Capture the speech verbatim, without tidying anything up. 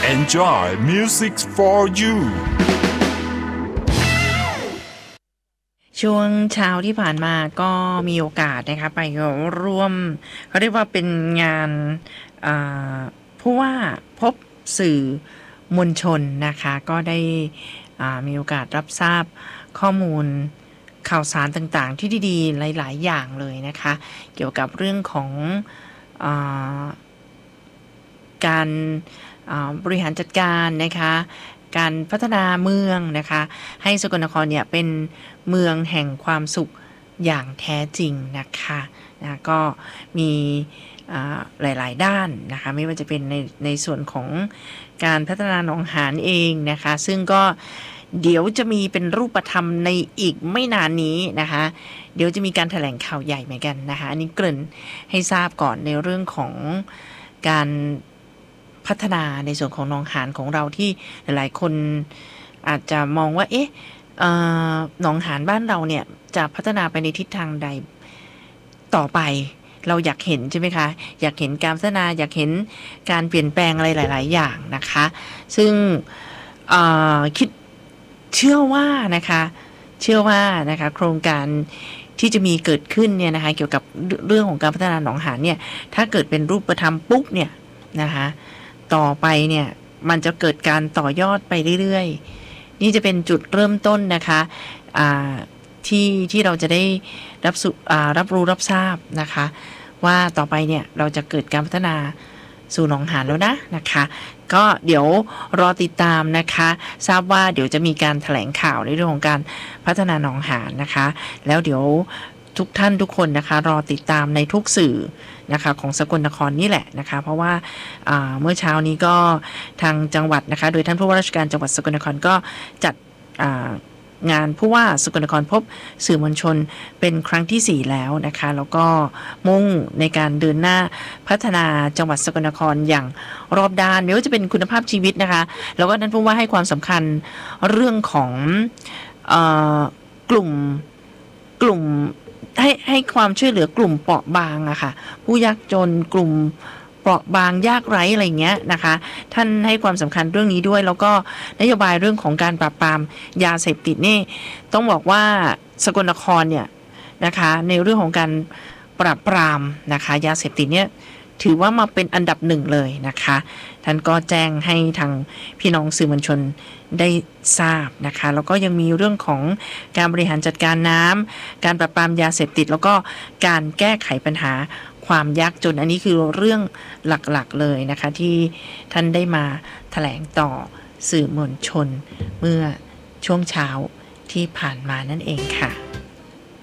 Enjoy music for you ช่วงเช้าที่ผ่านมาก็มีโอกาสนะคะไปร่วมเขาเรียกว่าเป็นงานผู้ว่าพบสื่อมวลชนนะคะก็ได้มีโอกาสรับทราบข้อมูลข่าวสารต่างๆที่ดีๆหลายๆอย่างเลยนะคะเกี่ยวกับเรื่องของอ่าการบริหารจัดการนะคะการพัฒนาเมืองนะคะให้สกลนครเนี่ยเป็นเมืองแห่งความสุขอย่างแท้จริงนะคะนะก็มีหลายๆด้านนะคะไม่ว่าจะเป็นในในส่วนของการพัฒนาหนองหานเองนะคะซึ่งก็เดี๋ยวจะมีเป็นรูปธรรมในอีกไม่นานนี้นะคะเดี๋ยวจะมีการแถลงข่าวใหญ่เหมือนกันนะคะอันนี้เกริ่นให้ทราบก่อนในเรื่องของการพัฒนาในส่วนของหนองหานของเราที่หลายๆคนอาจจะมองว่าเอ๊ะหนองหานบ้านเราเนี่ยจะพัฒนาไปในทิศทางใดต่อไปเราอยากเห็นใช่ไหมคะอยากเห็นการพัฒนาอยากเห็นการเปลี่ยนแปลงอะไรหลายๆอย่างนะคะซึ่งคิดเชื่อว่านะคะเชื่อว่านะคะโครงการที่จะมีเกิดขึ้นเนี่ยนะคะเกี่ยวกับเรื่องของการพัฒนาหนองหานเนี่ยถ้าเกิดเป็นรูปธรรมปุ๊บเนี่ยนะคะต่อไปเนี่ยมันจะเกิดการต่อยอดไปเรื่อยๆนี่จะเป็นจุดเริ่มต้นนะคะที่ที่เราจะได้รับรับรู้รับทราบนะคะว่าต่อไปเนี่ยเราจะเกิดการพัฒนาสู่หนองหานแล้วนะนะคะก็เดี๋ยวรอติดตามนะคะทราบว่าเดี๋ยวจะมีการแถลงข่าวในเรื่องของการพัฒนาหนองหานนะคะแล้วเดี๋ยวทุกท่านทุกคนนะคะรอติดตามในทุกสื่อนะคะของสกลนครนี่แหละนะคะเพราะว่าเมื่อเช้านี้ก็ทางจังหวัดนะคะโดยท่านผู้ว่าราชการจังหวัดสกลนครก็จัดงานผู้ว่าสกลนครพบสื่อมวลชนเป็นครั้งที่สี่แล้วนะคะแล้วก็มุ่งในการเดินหน้าพัฒนาจังหวัดสกลนครอย่างรอบด้านไม่ว่าจะเป็นคุณภาพชีวิตนะคะแล้วก็ท่านผู้ว่าให้ความสำคัญเรื่องของเอ่อกลุ่มกลุ่มให้ให้ความช่วยเหลือกลุ่มเปราะบางอะค่ะผู้ยากจนกลุ่มเปราะบางยากไร้อะไรเงี้ยนะคะท่านให้ความสำคัญเรื่องนี้ด้วยแล้วก็นโยบายเรื่องของการปราบปรามยาเสพติดนี่ต้องบอกว่าสกลนครเนี่ยนะคะในเรื่องของการปราบปรามนะคะยาเสพติดเนี่ยถือว่ามาเป็นอันดับหนึ่งเลยนะคะท่านก็แจ้งให้ทางพี่น้องสื่อมวลชนได้ทราบนะคะแล้วก็ยังมีเรื่องของการบริหารจัดการน้ำการปราบปรามยาเสพติดแล้วก็การแก้ไขปัญหาความยากจนอันนี้คือเรื่องหลักๆเลยนะคะที่ท่านได้มาแถลงต่อสื่อมวลชนเมื่อช่วงเช้าที่ผ่านมานั่นเองค่ะ